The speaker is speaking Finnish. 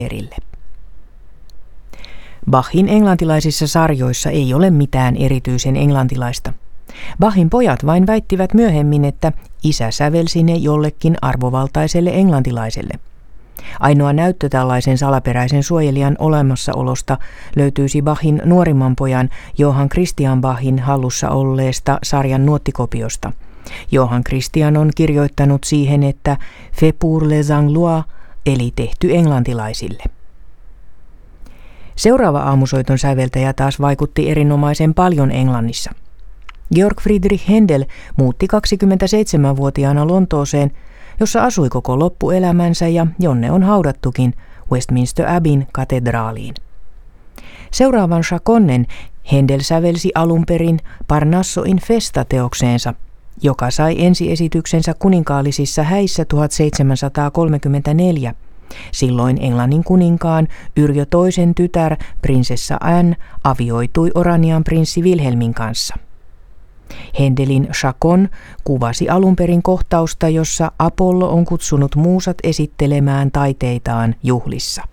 erille. Bachin englantilaisissa sarjoissa ei ole mitään erityisen englantilaista. Bachin pojat vain väittivät myöhemmin, että isä sävelsi ne jollekin arvovaltaiselle englantilaiselle. Ainoa näyttö tällaisen salaperäisen suojelijan olemassaolosta löytyisi Bachin nuorimman pojan Johann Christian Bachin hallussa olleesta sarjan nuottikopiosta. Johann Christian on kirjoittanut siihen, että fait pour les Anglois, eli tehty englantilaisille. Seuraava aamusoiton säveltäjä taas vaikutti erinomaisen paljon Englannissa. Georg Friedrich Händel muutti 27-vuotiaana Lontooseen, jossa asui koko loppuelämänsä ja jonne on haudattukin Westminster Abbeyn katedraaliin. Seuraavan chaconnen Händel sävelsi alun perin Parnasso in Festa-teokseensa, joka sai ensiesityksensä kuninkaallisissa häissä 1734. Silloin Englannin kuninkaan Yrjö II tytär prinsessa Anne avioitui Oranian prinssi Wilhelmin kanssa. Händelin chaconne kuvasi alun perin kohtausta, jossa Apollo on kutsunut muusat esittelemään taiteitaan juhlissa.